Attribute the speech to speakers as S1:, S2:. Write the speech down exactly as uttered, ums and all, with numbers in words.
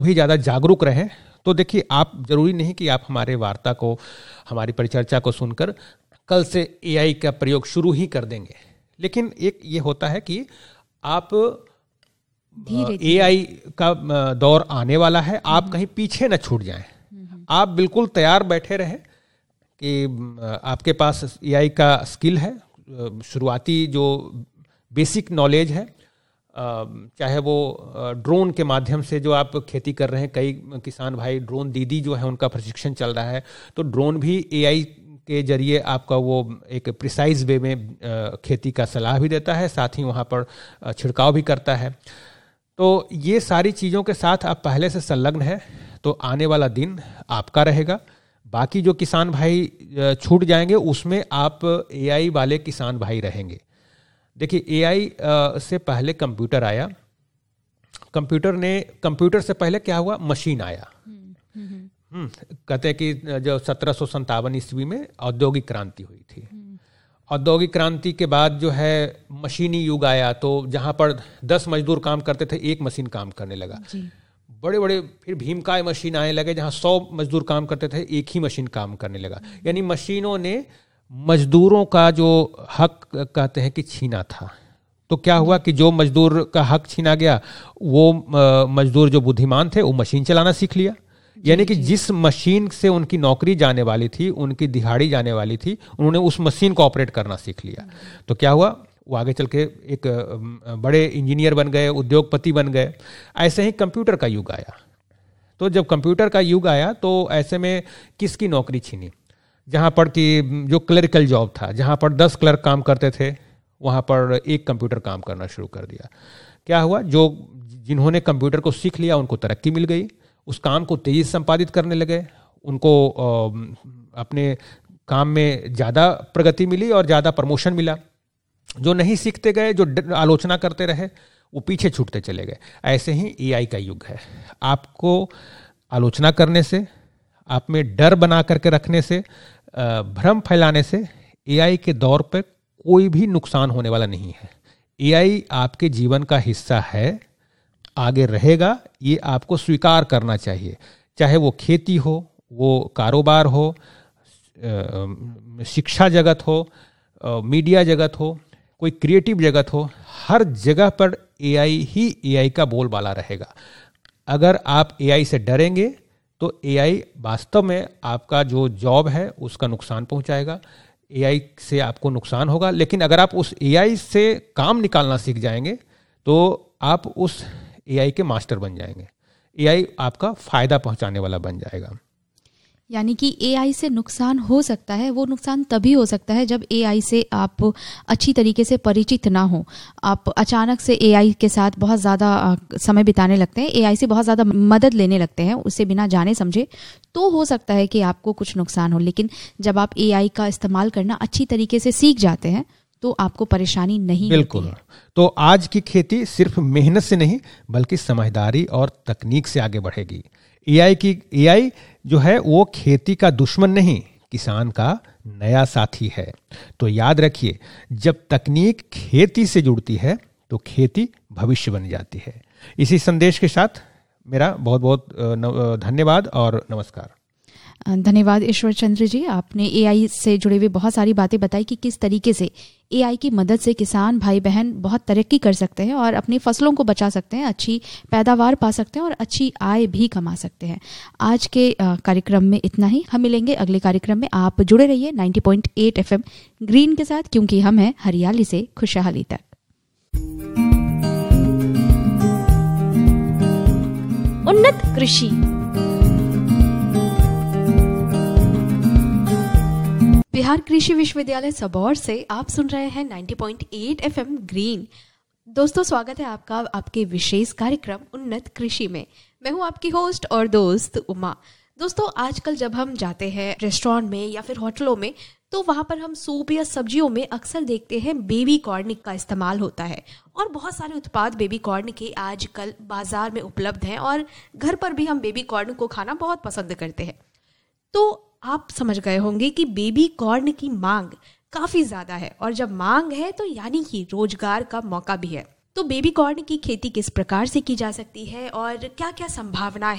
S1: भी ज़्यादा जागरूक रहें। तो देखिए, आप ज़रूरी नहीं कि आप हमारे वार्ता को, हमारी परिचर्चा को सुनकर कल से एआई का प्रयोग शुरू ही कर देंगे, लेकिन एक ये होता है कि आप एआई का दौर आने वाला है, आप कहीं पीछे न छूट जाएं। आप बिल्कुल तैयार बैठे रहें कि आपके पास एआई का स्किल है, शुरुआती जो बेसिक नॉलेज है, चाहे वो ड्रोन के माध्यम से जो आप खेती कर रहे हैं, कई किसान भाई ड्रोन दीदी जो है उनका प्रशिक्षण चल रहा है, तो ड्रोन भी एआई के जरिए आपका वो एक प्रिसाइज वे में खेती का सलाह भी देता है, साथ ही वहाँ पर छिड़काव भी करता है। तो ये सारी चीज़ों के साथ आप पहले से संलग्न है तो आने वाला दिन आपका रहेगा। बाकी जो किसान भाई छूट जाएंगे उसमें आप एआई वाले किसान भाई रहेंगे। देखिए, एआई से पहले कंप्यूटर आया, कंप्यूटर ने कंप्यूटर से पहले क्या हुआ, मशीन आया। हम्म कहते हैं कि जो सत्रह सौ संतावन ईस्वी में औद्योगिक क्रांति हुई थी। औद्योगिक क्रांति के बाद जो है मशीनी युग आया, तो जहाँ पर दस मजदूर काम करते थे एक मशीन काम करने लगा। बड़े बड़े फिर भीमकाय मशीन आने लगे, जहाँ सौ मजदूर काम करते थे एक ही मशीन काम करने लगा। यानी मशीनों ने मजदूरों का जो हक कहते हैं कि छीना था। तो क्या हुआ कि जो मजदूर का हक छीना गया, वो मजदूर जो बुद्धिमान थे वो मशीन चलाना सीख लिया। यानी कि जिस मशीन से उनकी नौकरी जाने वाली थी, उनकी दिहाड़ी जाने वाली थी, उन्होंने उस मशीन को ऑपरेट करना सीख लिया। तो क्या हुआ, वो आगे चल के एक बड़े इंजीनियर बन गए, उद्योगपति बन गए। ऐसे ही कंप्यूटर का युग आया। तो जब कंप्यूटर का युग आया तो ऐसे में किसकी नौकरी छीनी, जहाँ पर कि जो क्लरिकल जॉब था, जहाँ पर दस क्लर्क काम करते थे, वहाँ पर एक कंप्यूटर काम करना शुरू कर दिया। क्या हुआ, जो जिन्होंने कंप्यूटर को सीख लिया उनको तरक्की मिल गई, उस काम को तेजी से संपादित करने लगे, उनको अपने काम में ज़्यादा प्रगति मिली और ज़्यादा प्रमोशन मिला। जो नहीं सीखते गए, जो आलोचना करते रहे, वो पीछे छूटते चले गए। ऐसे ही एआई का युग है। आपको आलोचना करने से, आप में डर बना करके रखने से, भ्रम फैलाने से एआई के दौर पर कोई भी नुकसान होने वाला नहीं है। एआई आपके जीवन का हिस्सा है, आगे रहेगा, ये आपको स्वीकार करना चाहिए। चाहे वो खेती हो, वो कारोबार हो, शिक्षा जगत हो, मीडिया जगत हो, कोई क्रिएटिव जगत हो, हर जगह पर एआई ही एआई का बोलबाला रहेगा। अगर आप एआई से डरेंगे तो एआई वास्तव में आपका जो जॉब है उसका नुकसान पहुंचाएगा, एआई से आपको नुकसान होगा। लेकिन अगर आप उस एआई से काम निकालना सीख जाएंगे तो आप उस एआई के मास्टर बन जाएंगे, एआई आपका फायदा पहुंचाने वाला बन जाएगा।
S2: यानी कि एआई से नुकसान हो सकता है, वो नुकसान तभी हो सकता है जब एआई से आप अच्छी तरीके से परिचित ना हो। आप अचानक से एआई के साथ बहुत ज़्यादा समय बिताने लगते हैं, एआई से बहुत ज़्यादा मदद लेने लगते हैं, उसे बिना जाने समझे, तो हो सकता है कि आपको कुछ नुकसान हो। लेकिन जब आप एआई का इस्तेमाल करना अच्छी तरीके से सीख जाते हैं तो आपको परेशानी नहीं
S1: बिल्कुल
S2: होती है।
S1: तो आज की खेती सिर्फ मेहनत से नहीं बल्कि समझदारी और तकनीक से आगे बढ़ेगी। एआई की एआई जो है वो खेती का दुश्मन नहीं, किसान का नया साथी है। तो याद रखिए, जब तकनीक खेती से जुड़ती है तो खेती भविष्य बन जाती है। इसी संदेश के साथ मेरा बहुत बहुत धन्यवाद और नमस्कार।
S2: धन्यवाद ईश्वर चंद्र जी, आपने एआई से जुड़े हुए बहुत सारी बातें बताई कि किस तरीके से एआई की मदद से किसान भाई बहन बहुत तरक्की कर सकते हैं और अपनी फसलों को बचा सकते हैं, अच्छी पैदावार पा सकते हैं और अच्छी आय भी कमा सकते हैं। आज के कार्यक्रम में इतना ही, हम मिलेंगे अगले कार्यक्रम में। आप जुड़े रहिए नब्बे पॉइंट आठ एफएम ग्रीन के साथ, क्योंकि हम हैं हरियाली से खुशहाली तक।
S3: उन्नत कृषि बिहार कृषि विश्वविद्यालय सबौर से आप सुन रहे हैं नब्बे पॉइंट आठ एफएम ग्रीन। दोस्तों, स्वागत है आपका आपके विशेष कार्यक्रम उन्नत कृषि में। मैं हूं आपकी होस्ट और दोस्त उमा। दोस्तों, आजकल जब हम जाते हैं रेस्टोरेंट में या फिर होटलों में तो वहाँ पर हम सूप या सब्जियों में अक्सर देखते हैं बेबी कॉर्न का इस्तेमाल होता है और बहुत सारे उत्पाद बेबी कॉर्न के आजकल बाजार में उपलब्ध हैं और घर पर भी हम बेबी कॉर्न को खाना बहुत पसंद करते हैं। तो आप समझ गए होंगे कि बेबी कॉर्न की मांग काफ़ी ज़्यादा है और जब मांग है तो यानी कि रोजगार का मौका भी है। तो बेबी कॉर्न की खेती किस प्रकार से की जा सकती है और क्या क्या संभावनाएं